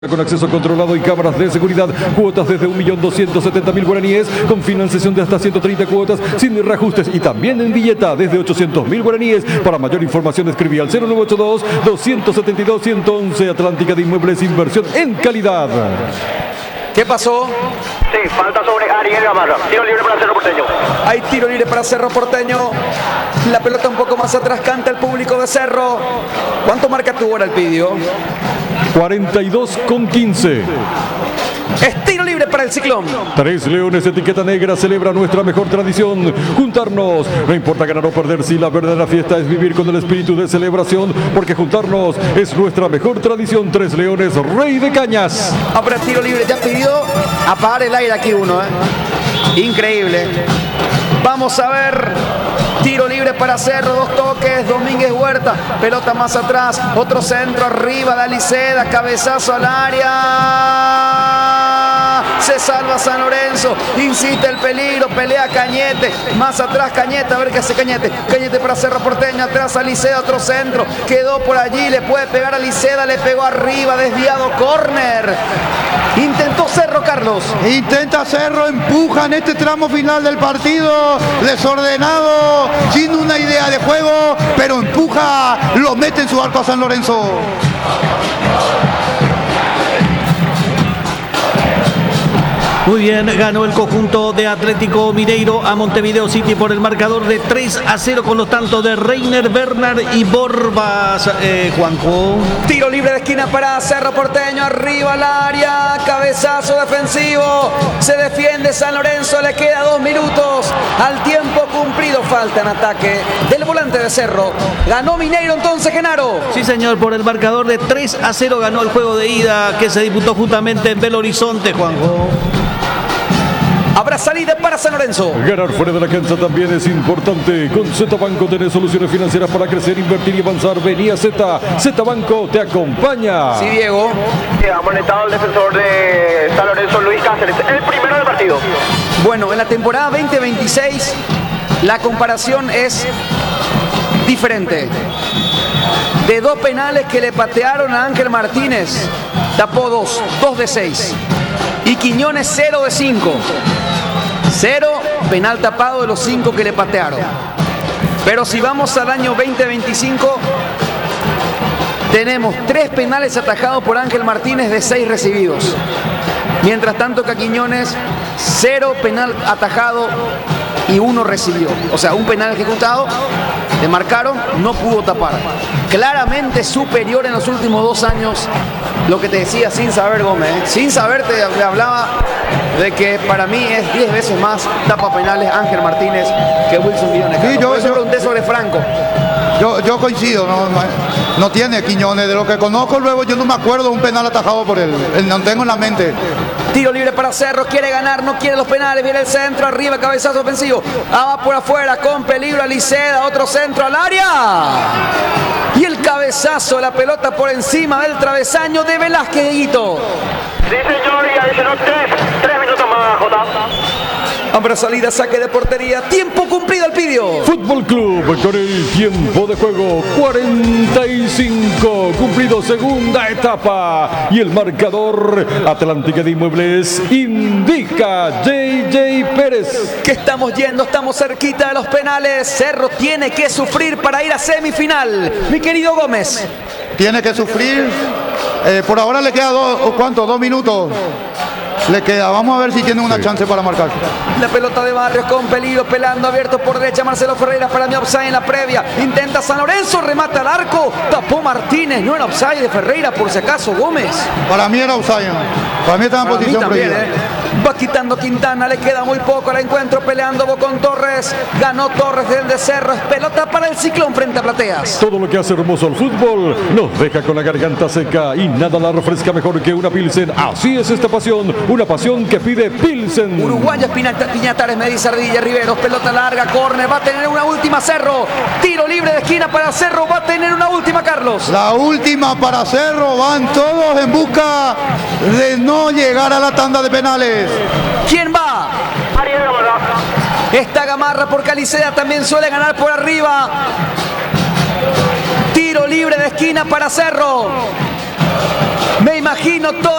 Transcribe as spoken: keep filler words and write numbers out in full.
Con acceso controlado y cámaras de seguridad, cuotas desde un millón doscientos setenta mil guaraníes, con financiación de hasta ciento treinta cuotas, sin reajustes y también en billeta desde ochocientos mil guaraníes. Para mayor información escribí al cero nueve ocho dos, dos siete dos, uno uno uno. Atlántica de Inmuebles, inversión en calidad. ¿Qué pasó? Sí, falta sobre Ariel Gamarra. Tiro libre para Cerro Porteño. Hay tiro libre para Cerro Porteño. La pelota un poco más atrás, canta el público de Cerro. ¿Cuánto marca tu hora el pidio? cuarenta y dos con quince. Es tiro libre para el Ciclón. Tres Leones, etiqueta negra, celebra nuestra mejor tradición. Juntarnos, no importa ganar o perder, si la verdadera fiesta es vivir con el espíritu de celebración, porque juntarnos es nuestra mejor tradición. Tres Leones, Rey de Cañas. Ahora tiro libre, ya pidió apagar el aire aquí uno, ¿eh? Increíble. Vamos a ver. Tiro libre para Cerro, dos toques, Domínguez Huerta, pelota más atrás, otro centro arriba de Aliceda, cabezazo al área, se salva San Lorenzo, insiste el peligro, pelea Cañete, más atrás Cañete, a ver qué hace Cañete, Cañete para Cerro Porteño, atrás Aliceda, otro centro, quedó por allí, le puede pegar a Aliceda, le pegó arriba, desviado, córner, intentó Cerro, Carlos. Intenta Cerro, empuja en este tramo final del partido, desordenado, sin una idea de juego, pero empuja, lo mete en su arco a San Lorenzo. Muy bien, ganó el conjunto de Atlético Mineiro a Montevideo City por el marcador de tres a cero con los tantos de Reiner, Bernard y Borbas. Eh, Juanjo. Tiro libre de esquina para Cerro Porteño, arriba al área, cabezazo defensivo, se defiende San Lorenzo, le queda dos minutos al tiempo cumplido, falta en ataque del volante de Cerro. Ganó Mineiro entonces, Genaro. Sí, señor, por el marcador de tres a cero ganó el juego de ida que se disputó justamente en Belo Horizonte, Juanjo. Habrá salida para San Lorenzo. Ganar fuera de la cancha también es importante. Con Z Banco tenés soluciones financieras para crecer, invertir y avanzar. Vení a Z. Z Banco te acompaña. Sí, Diego. Ha amonestado el defensor de San Lorenzo, Luis Cáceres, el primero del partido. Bueno, en la temporada veinte veintiséis la comparación es diferente. De dos penales que le patearon a Ángel Martínez, tapó dos, dos de seis. Y Quiñones cero de cinco. Cero penal tapado de los cinco que le patearon. Pero si vamos al año veinte veinticinco, tenemos tres penales atajados por Ángel Martínez de seis recibidos. Mientras tanto que a Quiñones, cero penal atajado y uno recibió. O sea, un penal ejecutado, le marcaron, no pudo tapar. Claramente superior en los últimos dos años, lo que te decía sin saber Gómez. ¿eh? Sin saber te le hablaba de que para mí es diez veces más tapa penales Ángel Martínez que Wilson Quiñones. Sí, yo, yo pregunté sobre Franco. Yo, yo coincido, no, no, no tiene Quiñones. De lo que conozco luego, yo no me acuerdo de un penal atajado por él. No tengo en la mente. Tiro libre para Cerro, quiere ganar, no quiere los penales, viene el centro, arriba, cabezazo ofensivo, ah, va por afuera, con peligro Aliceda, otro centro al área. Y el cabezazo, la pelota por encima del travesaño de Velázquez, Higuito. Sí, señor, y adicionó tres, tres minutos más, Jota. Habrá salida, saque de portería, tiempo cumplido al pidio. Fútbol Club con el tiempo de juego cuarenta y cinco, cumplido segunda etapa y el marcador Atlántica de Inmuebles indica J J Pérez que estamos yendo, estamos cerquita de los penales. Cerro tiene que sufrir para ir a semifinal, mi querido Gómez. Tiene que sufrir, eh, por ahora le queda dos, ¿cuánto? Dos minutos. Le queda, vamos a ver si tiene una sí. chance para marcar. La pelota de Barrios con peligro, pelando abierto por derecha Marcelo Ferreira, para mí offside en la previa, intenta San Lorenzo, remata al arco, tapó Martínez, no era offside de Ferreira por si acaso, Gómez. Para mí era offside, para mí estaba en posición también, eh. Va quitando Quintana, le queda muy poco al encuentro, peleando con Torres, ganó Torres del de Cerro, es pelota para el Ciclón frente a Plateas. Todo lo que hace hermoso el fútbol nos deja con la garganta seca y nada la refresca mejor que una Pilsen. Así es esta pasión, una pasión que pide Pilsen. Uruguayas, Piñatares, Medina, Ardilla, Riveros, pelota larga, córner, va a tener una última Cerro, tiro libre de esquina para Cerro, va a tener una última Carlos. La última para Cerro, van todos en busca de no llegar a la tanda de penales. ¿Quién va? Ariel Gamarra. Esta Gamarra porque Aliceda también suele ganar por arriba. Tiro libre de esquina para Cerro. Me imagino todo.